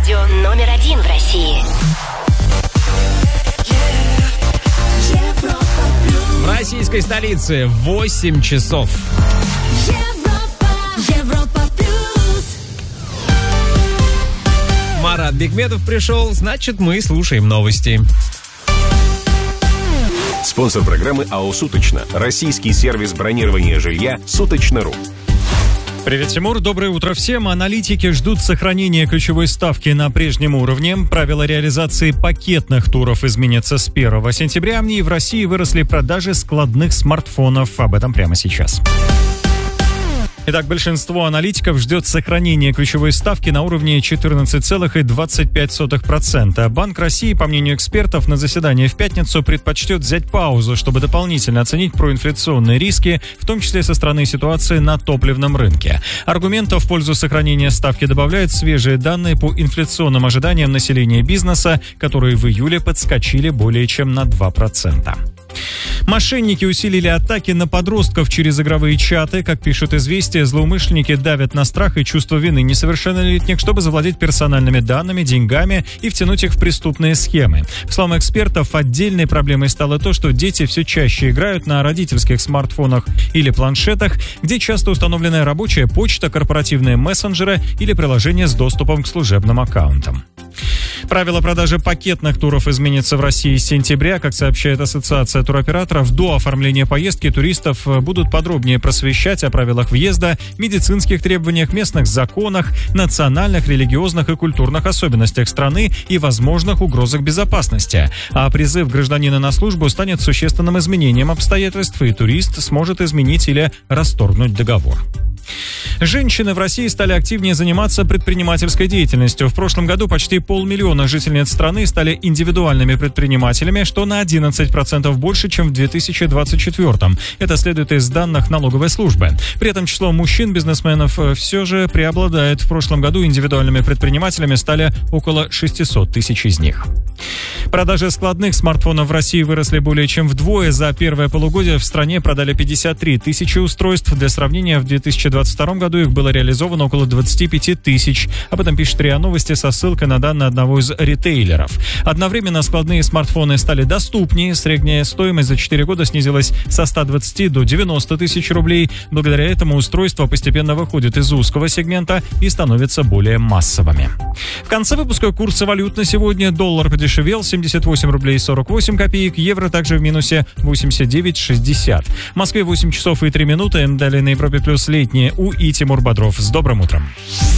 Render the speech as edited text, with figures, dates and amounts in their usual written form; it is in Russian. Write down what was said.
Радио номер 1 в России. В российской столице 8 часов. Европа плюс. Марат Бекметов пришел, значит, мы слушаем новости. Спонсор программы АО «Суточно». Российский сервис бронирования жилья «Суточно.ру». Привет, Тимур. Доброе утро всем. Аналитики ждут сохранения ключевой ставки на прежнем уровне. Правила реализации пакетных туров изменятся с 1 сентября. И в России выросли продажи складных смартфонов. Об этом прямо сейчас. Итак, большинство аналитиков ждет сохранения ключевой ставки на уровне 14,25%. Банк России, по мнению экспертов, на заседании в пятницу предпочтет взять паузу, чтобы дополнительно оценить проинфляционные риски, в том числе со стороны ситуации на топливном рынке. Аргументов в пользу сохранения ставки добавляют свежие данные по инфляционным ожиданиям населения и бизнеса, которые в июле подскочили более чем на 2%. Мошенники усилили атаки на подростков через игровые чаты. Как пишут «Известия», злоумышленники давят на страх и чувство вины несовершеннолетних, чтобы завладеть персональными данными, деньгами и втянуть их в преступные схемы. По словам экспертов, отдельной проблемой стало то, что дети все чаще играют на родительских смартфонах или планшетах, где часто установлена рабочая почта, корпоративные мессенджеры или приложения с доступом к служебным аккаунтам. Правила продажи пакетных туров изменятся в России с сентября. Как сообщает Ассоциация туроператоров, до оформления поездки туристов будут подробнее просвещать о правилах въезда, медицинских требованиях, местных законах, национальных, религиозных и культурных особенностях страны и возможных угрозах безопасности. А призыв гражданина на службу станет существенным изменением обстоятельств, и турист сможет изменить или расторгнуть договор. Женщины в России стали активнее заниматься предпринимательской деятельностью. В прошлом году почти 500 000 жительниц страны стали индивидуальными предпринимателями, что на 11% больше, чем в 2024. Это следует из данных налоговой службы. При этом число мужчин-бизнесменов все же преобладает. В прошлом году индивидуальными предпринимателями стали около 600 000 из них. Продажи складных смартфонов в России выросли более чем вдвое. За первое полугодие в стране продали 53 000 устройств. Для сравнения, в 2022 году их было реализовано около 25 000. Об этом пишет РИА Новости со ссылкой на данные одного из ритейлеров. Одновременно складные смартфоны стали доступнее. Средняя стоимость за 4 года снизилась со 120 до 90 000 рублей. Благодаря этому устройства постепенно выходят из узкого сегмента и становятся более массовыми. В конце выпуска курсы валют на сегодня. Доллар подешевел 78 рублей 48 копеек. Евро также в минусе 89,60. В Москве 8 часов и 3 минуты. Далее на Европе плюс летнее и Тимур Бодров. С добрым утром.